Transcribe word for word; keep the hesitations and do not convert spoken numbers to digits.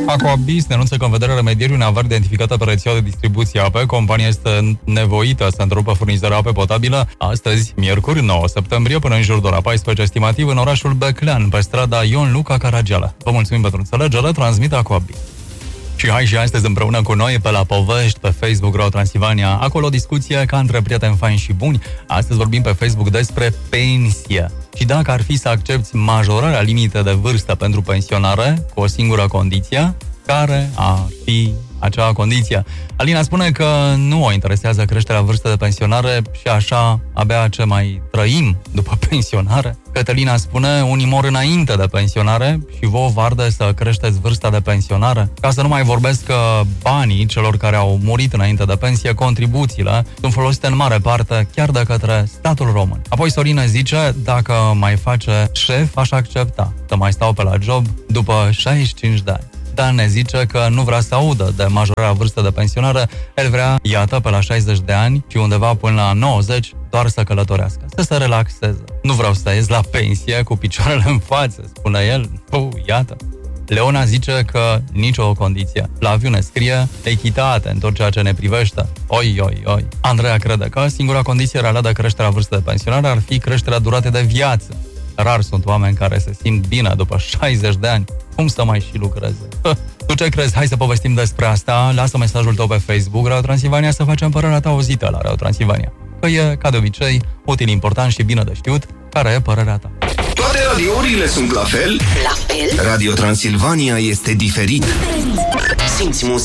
Aquabis ne anunță că în vederea remedierii unei avari identificate pe rețeaua de distribuție apă, compania este nevoită să întrerupă furnizarea apei potabile astăzi, miercuri, nouă septembrie, până în jur de ora paisprezece, estimativ, în orașul Beclean, pe strada Ion Luca Caragiale. Vă mulțumim pentru înțelegere, transmite Aquabis. Și hai și astăzi împreună cu noi pe la Povești, pe Facebook Radio Transilvania, acolo o discuție ca între prieteni faini și buni. Astăzi vorbim pe Facebook despre pensie. Și dacă ar fi să accepți majorarea limitei de vârstă pentru pensionare, cu o singură condiție, care ar fi acea condiție? Alina spune că nu o interesează creșterea vârstei de pensionare și așa abia ce mai trăim după pensionare. Cătălina spune, unii mor înainte de pensionare și vouă vă arde să creșteți vârsta de pensionare. Ca să nu mai vorbesc că banii celor care au murit înainte de pensie, contribuțiile, sunt folosite în mare parte chiar de către statul român. Apoi Sorina zice, dacă mai face șef, aș accepta să mai stau pe la job după șaizeci și cinci de ani. Dan ne zice că nu vrea să audă de majorarea vârstei de pensionare, el vrea, iată, pe la șaizeci de ani și undeva până la nouăzeci, doar să călătorească, să se relaxeze. Nu vreau să ies la pensie cu picioarele în față, spune el. Puh, iată. Leona zice că nicio condiție. La aviune scrie echitate în tot ceea ce ne privește. Oi, oi, oi. Andreea crede că singura condiție reală de creșterea vârstei de pensionare ar fi creșterea duratei de viață. Rar sunt oameni care se simt bine după șaizeci de ani. Cum să mai și lucreze? Tu ce crezi? Hai să povestim despre asta. Lasă mesajul tău pe Facebook, Radio Transilvania, să facem părerea ta auzită la Radio Transilvania. Că e, ca de obicei, util, important și bine de știut care e părerea ta. Toate radiourile sunt la fel? La fel? Radio Transilvania este diferit. Simți muzica.